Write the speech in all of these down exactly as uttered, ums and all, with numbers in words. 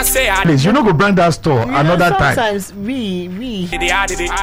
say I Please, you know go brand that store You another know, time. sometimes we we did it, I did it.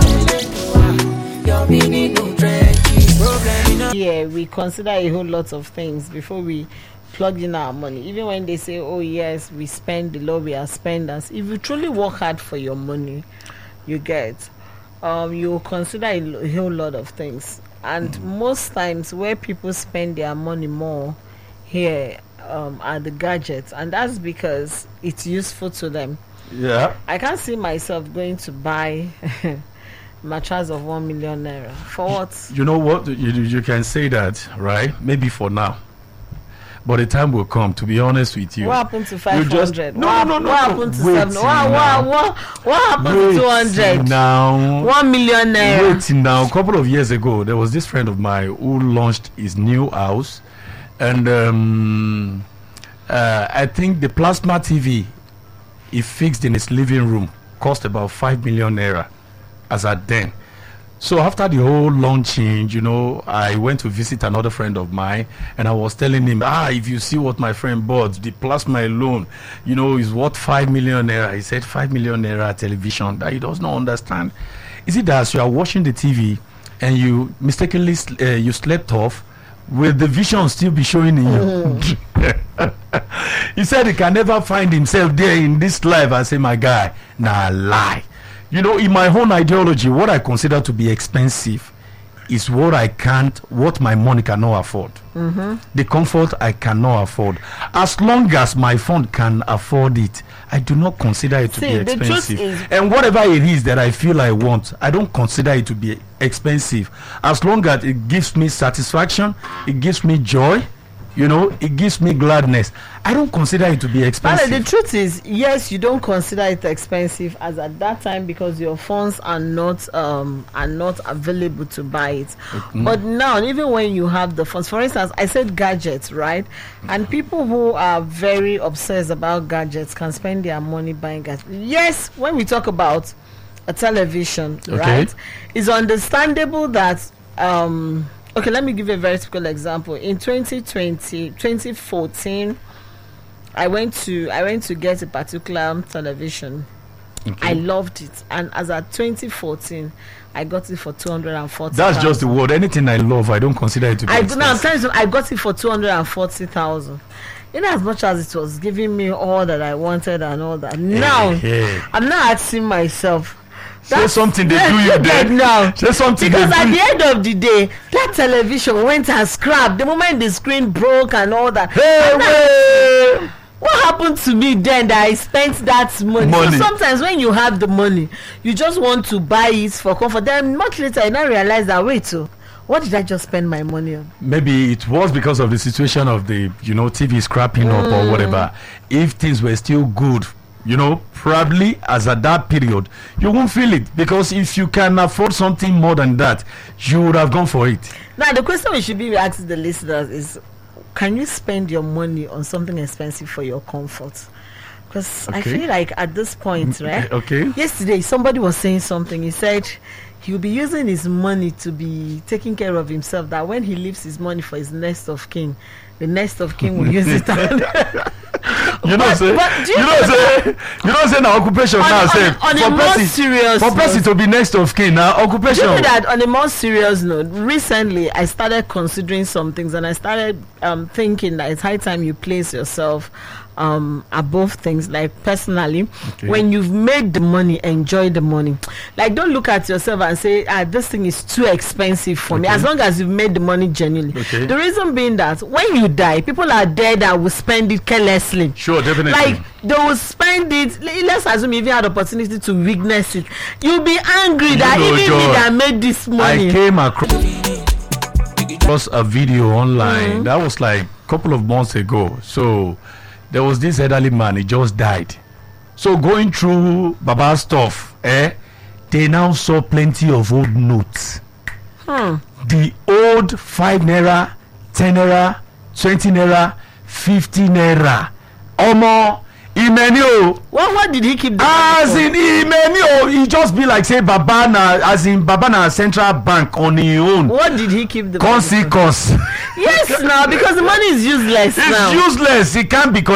yeah we consider a whole lot of things before we plug in our money. Even when they say, oh yes, we spend the law, we are spenders. If you truly work hard for your money, you get um you will consider a, lo- a whole lot of things. And mm. most times where people spend their money more here um are the gadgets, and that's because it's useful to them. Yeah. I can't see myself going to buy mattress of one million naira for what? You know what? You, you can say that, right? Maybe for now. But the time will come, to be honest with you. What happened to five just- hundred? No, what, no, no, what no. happened to Wait seven? What, now. what, what, what happened to Wait two hundred? now. one million naira. Wait now. A couple of years ago, there was this friend of mine who launched his new house. And um, uh, I think the plasma T V he fixed in his living room cost about five million naira as at then. So after the whole launching, you know, I went to visit another friend of mine, and I was telling him, ah, if you see what my friend bought, the plasma alone, you know, is worth five million naira. He said five million naira television that he does not understand. Is it that as you are watching the T V and you mistakenly sl- uh, you slept off, will the vision still be showing in you? He said he can never find himself there in this life. I say, my guy, nah, lie. You know, in my own ideology, what I consider to be expensive is what I can't, what my money cannot afford. Mm-hmm. The comfort I cannot afford. As long as my fund can afford it, I do not consider it to See, be the truth expensive. is- And whatever it is that I feel I want, I don't consider it to be expensive. As long as it gives me satisfaction, it gives me joy, you know, it gives me gladness, I don't consider it to be expensive. But the truth is, yes, you don't consider it expensive as at that time because your funds are not um are not available to buy it. Mm. But now, even when you have the funds, for instance, I said gadgets, right? And people who are very obsessed about gadgets can spend their money buying gadgets. Yes, when we talk about a television, Okay. right? It's understandable that um okay, let me give you a very typical example. In twenty twenty, twenty fourteen, I went to I went to get a particular television. Okay. I loved it, and as at twenty fourteen, I got it for two hundred and forty. That's just the word. Anything I love, I don't consider it to be I expensive. no, I'm telling you, I got it for two hundred and forty thousand. In as much as it was giving me all that I wanted and all that, now hey. I'm not asking myself. Say That's- something they yes, do you you get there. now. Say something Because they at do the you. end of the day, that television went and scrapped the moment the screen broke and all that. Hey, And that- hey. what happened to me then that I spent that money? Money. So sometimes when you have the money, you just want to buy it for comfort. Then much later, I now realize that wait, so what did I just spend my money on? Maybe it was because of the situation of the, you know, T V scrapping up or whatever. If things were still good, you know, probably as at that period, you won't feel it, because if you can afford something more than that, you would have gone for it. Now the question we should be asking the listeners is, can you spend your money on something expensive for your comfort? Because I Okay. feel like at this point, right? Okay. Yesterday, somebody was saying something. He said he'll be using his money to be taking care of himself. That when he leaves his money for his next of kin, the next of kin will use it. on- You know, But- say, but do you you know, know say, you know, say, now occupation On- now, on- say, on a for more person, serious for person note- to be next of kin, now Do occupation. you know that on a more serious note, recently I started considering some things, and I started um, thinking that it's high time you place yourself um, above things. Like personally, Okay. when you've made the money, enjoy the money. Like don't look at yourself and say, ah, this thing is too expensive for me. Okay. As long as you've made the money genuinely. Okay. The reason being that when you die, people are there that will spend it carelessly. Sure, definitely. Like they will spend it. l- Let's assume if you had opportunity to witness it, you'll be angry that know, even me Joy, that made this I money. came across a video online that was like a couple of months ago. So there was this elderly man, he just died. So going through Baba's stuff, eh, they now saw plenty of old notes. Hmm. The old five naira, ten naira, twenty naira, fifty naira. Omo, imeni o. What what did he keep the As money in imeni o, he just be like say Baba na, as in Baba na central bank on his own. for? What did he keep the money Consequence. for? Yes, now because the money is useless now. It's useless. It can't be.